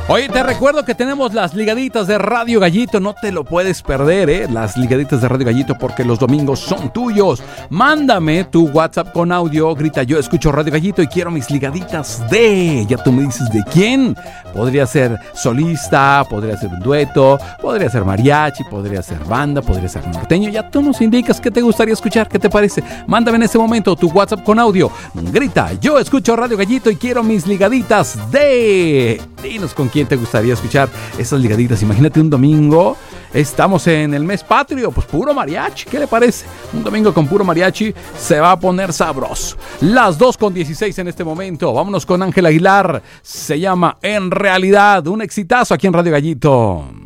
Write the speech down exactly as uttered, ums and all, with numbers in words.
Oye, te recuerdo que tenemos las ligaditas de Radio Gallito, no te lo puedes perder, ¿eh? Las ligaditas de Radio Gallito, porque los domingos son tuyos. Mándame tu WhatsApp con audio, grita yo escucho Radio Gallito y quiero mis ligaditas de... Ya tú me dices de quién. Podría ser solista, podría ser un dueto, podría ser mariachi, podría ser banda, podría ser norteño. Ya tú nos indicas qué te gustaría escuchar, qué te parece. Mándame en este momento tu WhatsApp con audio. Grita yo escucho Radio Gallito y quiero mis ligaditas de... Dinos con quién te gustaría escuchar esas ligaditas. Imagínate un domingo, estamos en el mes patrio, pues puro mariachi, ¿qué le parece? Un domingo con puro mariachi se va a poner sabroso. Las dos con dieciséis en este momento. Vámonos con Ángel Aguilar, se llama En Realidad, un exitazo aquí en Radio Gallito.